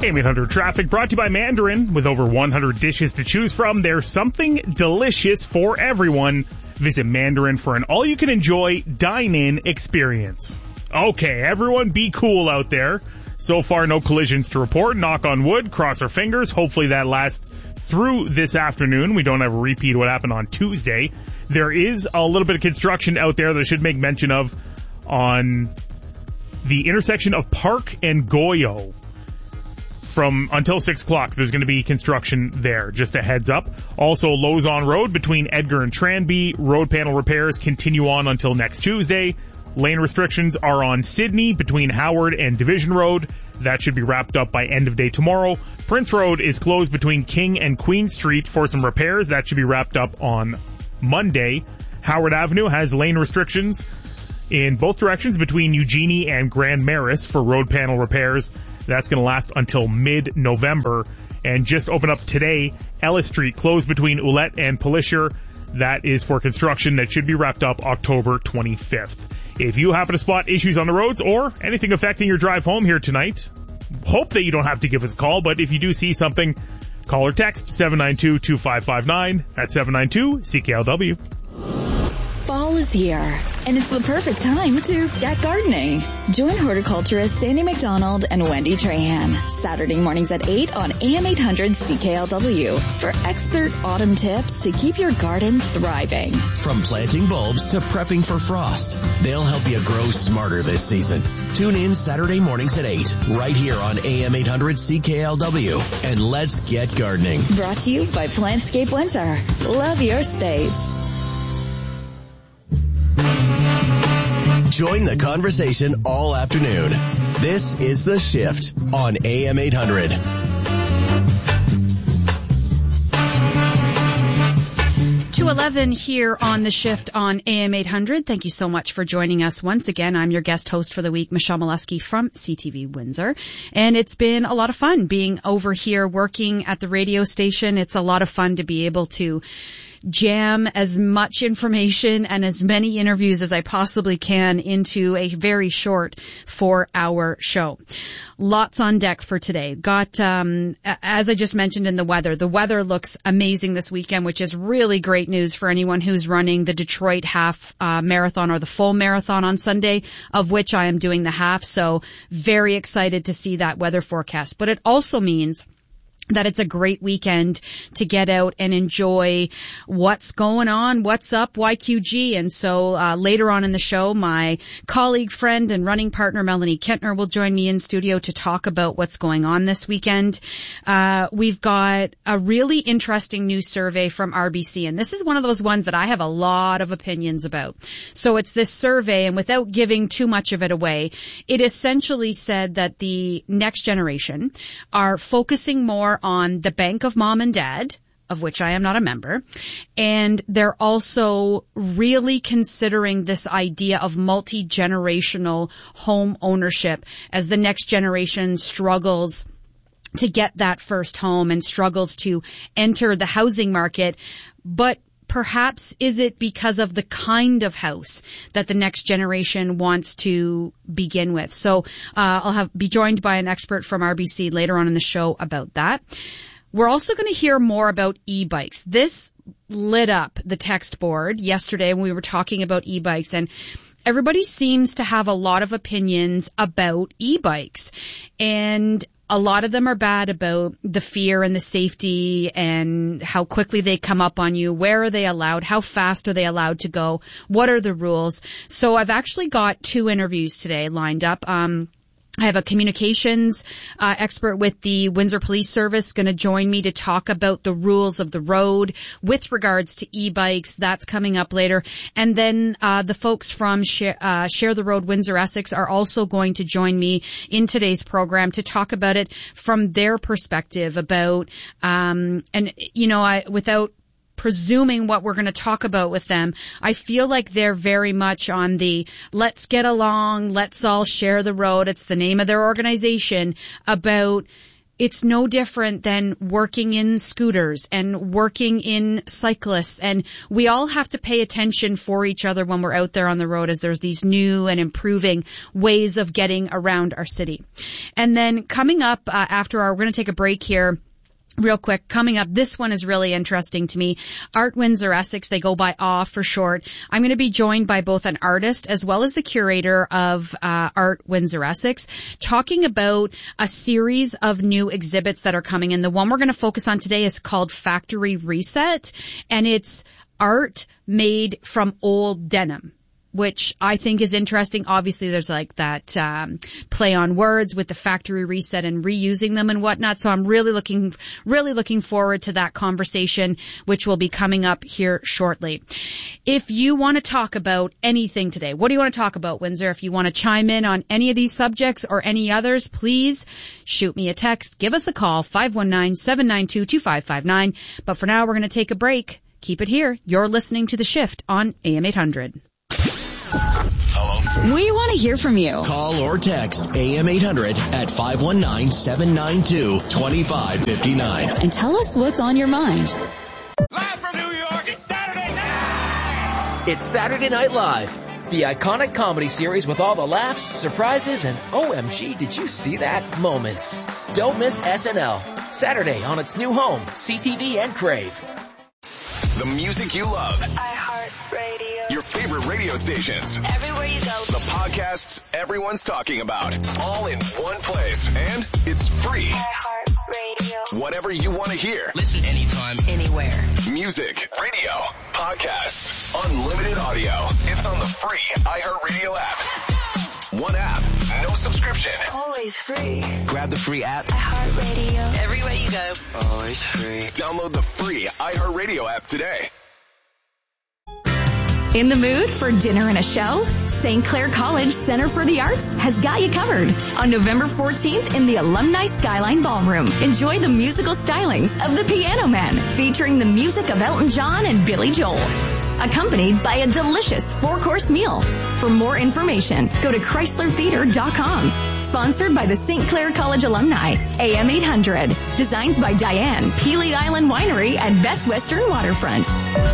AM800 Traffic brought to you by Mandarin. With over 100 dishes to choose from, there's something delicious for everyone. Visit Mandarin for an all-you-can-enjoy dine-in experience. Okay, everyone be cool out there. So far, no collisions to report. Knock on wood, cross our fingers. Hopefully that lasts through this afternoon. We don't have a repeat of what happened on Tuesday. There is a little bit of construction out there that I should make mention of on the intersection of Park and Goyo. From until 6 o'clock, there's going to be construction there. Just a heads up. Also, Lozon Road between Edgar and Tranby. Road panel repairs continue on until next Tuesday. Lane restrictions are on Sydney between Howard and Division Road. That should be wrapped up by end of day tomorrow. Prince Road is closed between King and Queen Street for some repairs. That should be wrapped up on Monday. Howard Avenue has lane restrictions in both directions between Eugenie and Grand Maris for road panel repairs. That's going to last until mid-November. And just opened up today, Ellis Street closed between Ouellette and Pelisher. That is for construction that should be wrapped up October 25th. If you happen to spot issues on the roads or anything affecting your drive home here tonight, hope that you don't have to give us a call, but if you do see something, call or text 792-2559. That's 792-CKLW. Fall is here, and it's the perfect time to get gardening. Join horticulturist Sandy McDonald and Wendy Trahan Saturday mornings at 8 on AM800 CKLW for expert autumn tips to keep your garden thriving. From planting bulbs to prepping for frost, they'll help you grow smarter this season. Tune in Saturday mornings at 8 right here on AM800 CKLW, and let's get gardening. Brought to you by Plantscape Windsor. Love your space. Join the conversation all afternoon. This is The Shift on AM 800. To 11 here on The Shift on AM 800. Thank you so much for joining us once again. I'm your guest host for the week, Michelle Molesky from CTV Windsor. And it's been a lot of fun being over here working at the radio station. It's a lot of fun to be able to jam as much information and as many interviews as I possibly can into a very short 4-hour show. Lots on deck for today. Got, as I just mentioned in the weather looks amazing this weekend, which is really great news for anyone who's running the Detroit half marathon or the full marathon on Sunday, of which I am doing the half. So very excited to see that weather forecast. But it also means that it's a great weekend to get out and enjoy what's going on, what's up, YQG. And so later on in the show, my colleague, friend, and running partner, Melanie Kentner, will join me in studio to talk about what's going on this weekend. We've got a really interesting new survey from RBC, and this is one of those ones that I have a lot of opinions about. So it's this survey, and without giving too much of it away, it essentially said that the next generation are focusing more on the bank of mom and dad, of which I am not a member, and they're also really considering this idea of multi-generational home ownership as the next generation struggles to get that first home and struggles to enter the housing market. But perhaps is it because of the kind of house that the next generation wants to begin with? So I'll be joined by an expert from RBC later on in the show about that. We're also going to hear more about e-bikes. This lit up the text board yesterday when we were talking about e-bikes, and everybody seems to have a lot of opinions about e-bikes. And a lot of them are bad about the fear and the safety and how quickly they come up on you. Where are they allowed? How fast are they allowed to go? What are the rules? So I've actually got 2 interviews today lined up. I have a communications expert with the Windsor Police Service going to join me to talk about the rules of the road with regards to e-bikes. That's coming up later. And then the folks from Share the Road Windsor Essex are also going to join me in today's program to talk about it from their perspective about without presuming what we're going to talk about with them, I feel like they're very much on the let's get along, let's all share the road. It's the name of their organization, about it's no different than working in scooters and working in cyclists. And we all have to pay attention for each other when we're out there on the road, as there's these new and improving ways of getting around our city. And then coming up we're going to take a break here. Real quick, coming up, this one is really interesting to me. Art Windsor Essex, they go by AW for short. I'm going to be joined by both an artist as well as the curator of Art Windsor Essex, talking about a series of new exhibits that are coming in. The one we're going to focus on today is called Factory Reset, and it's art made from old denim, which I think is interesting. Obviously, there's like that play on words with the factory reset and reusing them and whatnot. So I'm really looking forward to that conversation, which will be coming up here shortly. If you want to talk about anything today, what do you want to talk about, Windsor? If you want to chime in on any of these subjects or any others, please shoot me a text. Give us a call, 519-792-2559. But for now, we're going to take a break. Keep it here. You're listening to The Shift on AM 800. Hello. We want to hear from you. Call or text AM 800 at 519-792-2559. And tell us what's on your mind. Live from New York, it's Saturday night! It's Saturday Night Live, the iconic comedy series with all the laughs, surprises, and OMG, did you see that moments. Don't miss SNL, Saturday on its new home, CTV and Crave. The music you love. iHeartRadio. Your favorite radio stations. Everywhere you go. The podcasts everyone's talking about. All in one place. And it's free. iHeartRadio. Whatever you want to hear. Listen anytime, Anywhere. Music, radio, podcasts, unlimited audio. It's on the free iHeartRadio app. One app, no subscription. Always free. grab the free app. iHeartRadio. Everywhere you go. Always free. Download the free iHeartRadio app today. In the mood for dinner and a show? St. Clair College Center for the Arts has got you covered. On November 14th in the Alumni Skyline Ballroom, enjoy the musical stylings of The Piano Man, featuring the music of Elton John and Billy Joel, accompanied by a delicious 4-course meal. For more information, go to ChryslerTheater.com. Sponsored by the St. Clair College alumni, AM 800. Designs by Diane, Peely Island Winery, and Best Western Waterfront.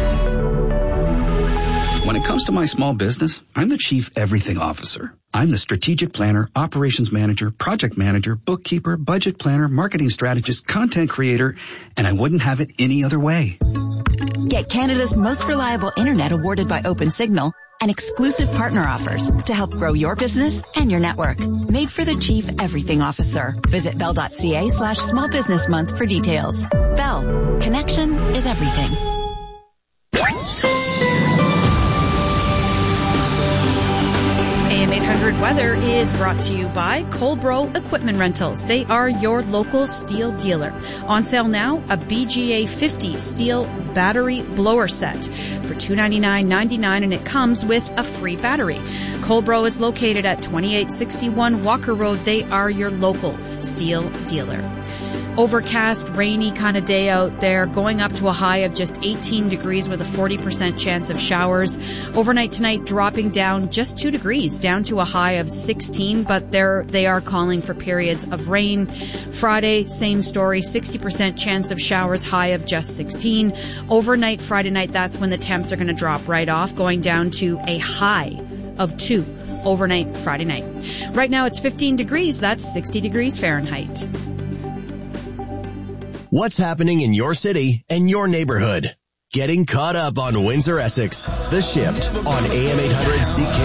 When it comes to my small business, I'm the Chief Everything Officer. I'm the strategic planner, operations manager, project manager, bookkeeper, budget planner, marketing strategist, content creator, and I wouldn't have it any other way. Get Canada's most reliable internet awarded by OpenSignal and exclusive partner offers to help grow your business and your network. Made for the Chief Everything Officer. Visit bell.ca/small business month for details. Bell. Connection is everything. AM 800 Weather is brought to you by Colbro Equipment Rentals. They are your local steel dealer. On sale now, a BGA 50 steel battery blower set for $299.99, and it comes with a free battery. Colbro is located at 2861 Walker Road. They are your local steel dealer. Overcast, rainy kind of day out there, going up to a high of just 18 degrees with a 40% chance of showers. Overnight tonight, dropping down just 2 degrees, down to a high of 16, but they are calling for periods of rain. Friday, same story, 60% chance of showers, high of just 16. Overnight, Friday night, that's when the temps are going to drop right off, going down to a high of 2 overnight Friday night. Right now, it's 15 degrees. That's 60 degrees Fahrenheit. What's happening in your city and your neighborhood? Getting caught up on Windsor Essex. The Shift on AM 800 CK.